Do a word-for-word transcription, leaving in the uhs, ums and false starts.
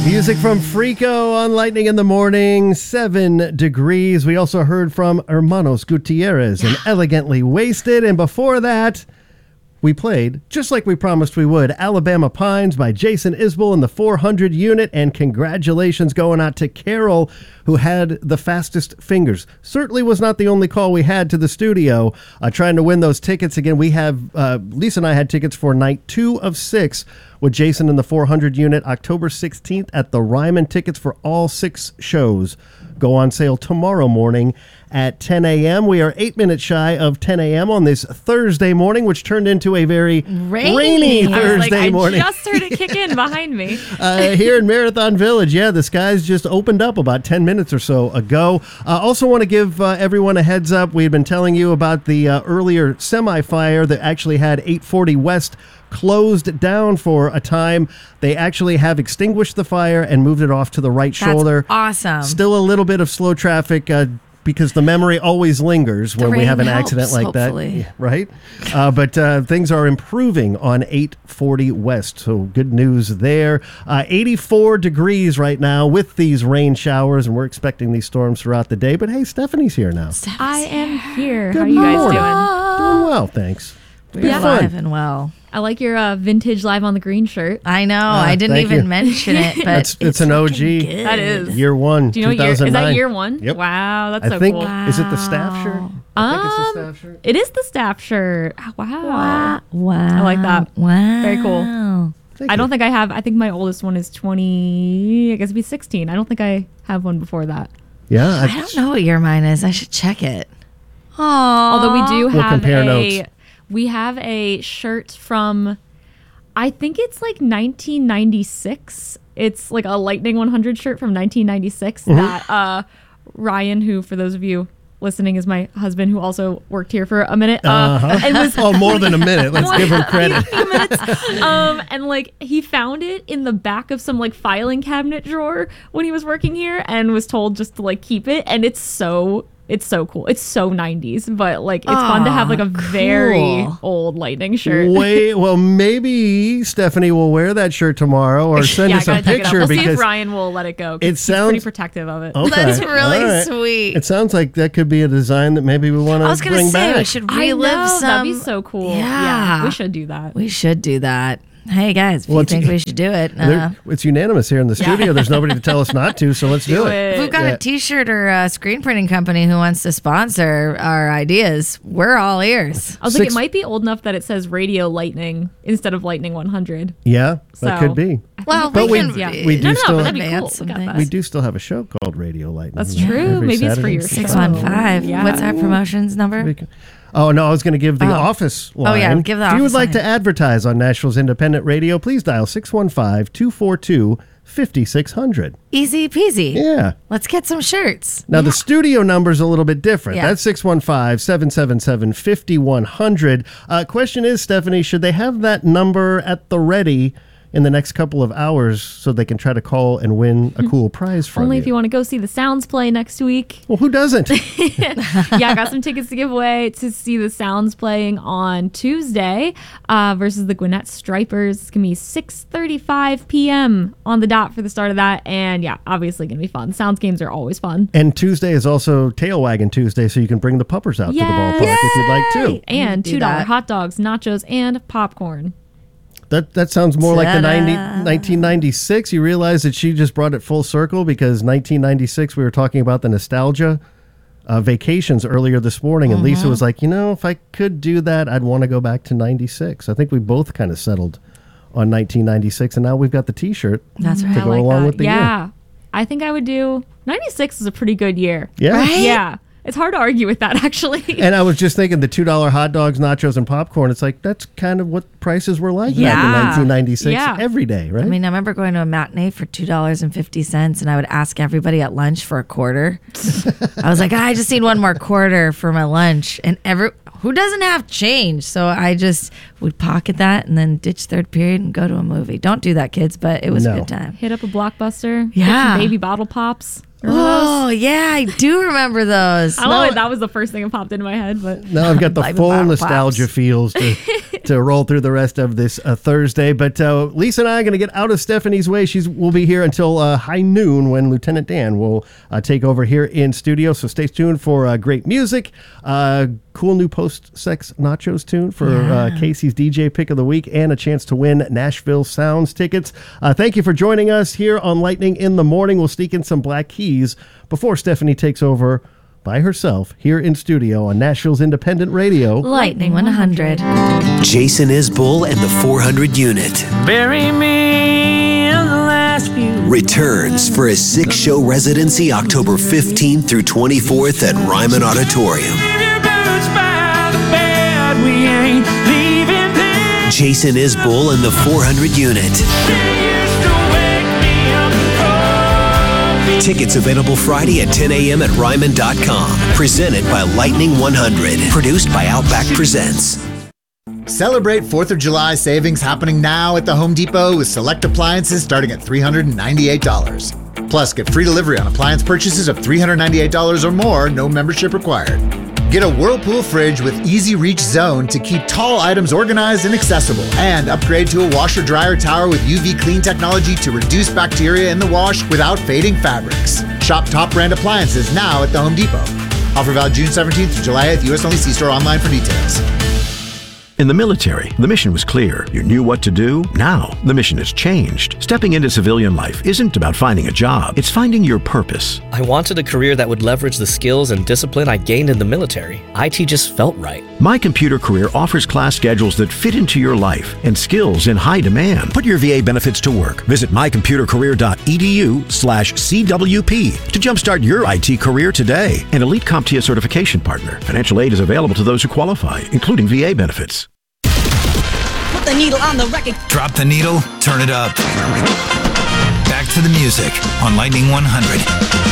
Music from Frico on Lightning in the Morning, seven degrees. We also heard from Hermanos Gutierrez and Elegantly Wasted. And before that, we played, just like we promised we would, Alabama Pines by Jason Isbell and the four hundred unit. And congratulations going out to Carol, who had the fastest fingers. Certainly was not the only call we had to the studio uh, trying to win those tickets. Again, we have, uh, Lisa and I had tickets for night two of six with Jason and the four hundred unit, October sixteenth at the Ryman. Tickets for all six shows go on sale tomorrow morning at ten a.m. We are eight minutes shy of ten a.m. on this Thursday morning, which turned into a very rainy, rainy Thursday I was like, morning. I just heard it kick in behind me. uh, here in Marathon Village, yeah, the skies just opened up about ten minutes or so ago. I uh, also want to give uh, everyone a heads up. We had been telling you about the uh, earlier semi-fire that actually had eight forty West closed down for a time. They actually have extinguished the fire and moved it off to the right That's shoulder. awesome. Still a little bit of slow traffic uh, because the memory always lingers The when we rain have an helps, accident like hopefully. that. Right? Uh, but uh, things are improving on eight forty West, so good news there. Uh, eighty-four degrees right now with these rain showers, and we're expecting these storms throughout the day. But hey, Stephanie's here now. I am here. Good How are you guys morning. doing? Doing well, thanks. We're Yeah. alive and well. I like your uh, vintage Live on the Green shirt. I know. I didn't thank even you. mention it, but It's, it's an O G. good. That is. Year one, Do you know what year? Is two thousand nine. that year one? Yep. Wow, that's I so think, cool. is it the staff shirt? I think it's the Um, staff shirt. It is the staff shirt. Ah, Wow. Wow. Wow. I like that. Wow. Very cool. Thank I you. don't think I have. I think my oldest one is twenty. I guess it'd be sixteen. I don't think I have one before that. Yeah. I don't know what year mine is. I should check it. Oh. Although we do We'll have compare a, notes. we have a shirt from, I think it's like nineteen ninety-six. It's like a Lightning one hundred shirt from nineteen ninety-six Mm-hmm. that uh, Ryan, who for those of you listening is my husband, who also worked here for a minute. Uh, Uh-huh. and was Oh, more than a minute. Let's give him credit. A few minutes. Um, and like he found it in the back of some like filing cabinet drawer when he was working here, and was told just to like keep it. And it's so it's so cool. It's so nineties, but like it's fun to have like a very cool. old Lightning shirt. Wait, well, maybe Stephanie will wear that shirt tomorrow or send yeah, I us a gotta check it out. picture We'll see because if Ryan will let it go. 'Cause it he's sounds- pretty protective of it. Okay, That's really all right. sweet. It sounds like that could be a design that maybe we want I to was going bring to say, back. we should I relive know, some. that'd be so cool. Yeah. we should do that. We should do that. Hey, guys, if Well, you it's- think we should do it. Uh, There- it's unanimous here in the studio. There's nobody to tell us not to, so let's do, Do it. it. if we've got Yeah. a T-shirt or a screen printing company who wants to sponsor our ideas, we're all ears. I was like, Six- it might be old enough that it says Radio Lightning instead of Lightning one hundred. Yeah, that So- could be. Well, But we we- can. Yeah. we do no, no, still- but that'd be cool. advance We got some that. We do still have a show called Radio Lightning. That's Yeah, true. every Maybe it's for Saturday. your Six show. one five. Yeah. What's our promotions number? We can- Oh, no, I was going to give the Oh. office Oh, line. yeah, give the If you would office like to line. advertise on Nashville's Independent Radio, please dial six one five, two four two, five six zero zero. Easy peasy. Yeah. Let's get some shirts. Now, the studio number is a little bit different. Yeah. That's six one five, seven seven seven, five one zero zero. Uh, question is, Stephanie, should they have that number at the ready in the next couple of hours so they can try to call and win a cool prize from Only you? if you want to go see the Sounds play next week. Well, who doesn't? Yeah, I got some tickets to give away to see the Sounds playing on Tuesday uh, versus the Gwinnett Stripers. It's going to be six thirty-five p.m. on the dot for the start of that. And yeah, obviously going to be fun. Sounds games are always fun. And Tuesday is also Tail Wagging Tuesday, so you can bring the puppers out to the ballpark if you'd like to. And Do two dollar that. hot dogs, nachos, and popcorn. That that sounds more like the Ta-da. ninety, nineteen ninety-six. You realize that she just brought it full circle because nineteen ninety-six, we were talking about the nostalgia uh, vacations earlier this morning. And Lisa was like, you know, if I could do that, I'd want to go back to ninety-six. I think we both kind of settled on nineteen ninety-six. And now we've got the T-shirt That's to right. I go like along that. with the year. yeah, I think I would do ninety-six is a pretty good year. Yeah. Right? Yeah, it's hard to argue with that actually. And I was just thinking the two dollar hot dogs, nachos, and popcorn. It's like, that's kind of what prices were like back in Yeah. nineteen ninety-six Yeah. every day, right? I mean, I remember going to a matinee for two dollars and fifty cents, and I would ask everybody at lunch for a quarter. I was like, I just need one more quarter for my lunch, and every who doesn't have change? So I just would pocket that and then ditch third period and go to a movie. Don't do that, kids, but it was No. a good time. Hit up a Blockbuster. get Yeah. some baby bottle pops. Remember those? Oh yeah, I do remember those. I don't know why that was the first thing that popped into my head, but Now I've got the Like full Bottle nostalgia Pops. feels to, to roll through the rest of this uh, Thursday. But uh, Lisa and I are going to get out of Stephanie's way. She's We'll be here until uh, high noon when Lieutenant Dan will uh, take over here in studio. So stay tuned for uh, great music, uh, cool new post-sex nachos tune for yeah. uh, Casey's D J pick of the week, and a chance to win Nashville Sounds tickets. Uh, thank you for joining us here on Lightning in the Morning. We'll sneak in some Black Keys before Stephanie takes over by herself here in studio on Nashville's independent radio, Lightning one hundred. Jason Isbell and the four hundred unit. Bury me in the last few. Returns for his six-show residency October fifteenth through twenty-fourth at Ryman Auditorium. Jason Isbell and the four hundred unit. Tickets available Friday at ten a.m. at Ryman dot com. Presented by Lightning one hundred. Produced by Outback Presents. Celebrate fourth of July savings happening now at the Home Depot with select appliances starting at three hundred ninety-eight dollars. Plus, get free delivery on appliance purchases of three hundred ninety-eight dollars or more, no membership required. Get a Whirlpool fridge with Easy Reach Zone to keep tall items organized and accessible. And upgrade to a washer-dryer tower with U V clean technology to reduce bacteria in the wash without fading fabrics. Shop top brand appliances now at the Home Depot. Offer valid June seventeenth to July eighth. U S only. See store online for details. In the military, the mission was clear. You knew what to do. Now, the mission has changed. Stepping into civilian life isn't about finding a job. It's finding your purpose. I wanted a career that would leverage the skills and discipline I gained in the military. I T just felt right. My Computer Career offers class schedules that fit into your life and skills in high demand. Put your V A benefits to work. Visit my computer career dot e d u slash C W P to jumpstart your I T career today. An Elite CompTIA certification partner. Financial aid is available to those who qualify, including V A benefits. The needle on the record. Drop the needle, turn it up. Back to the music on Lightning one hundred.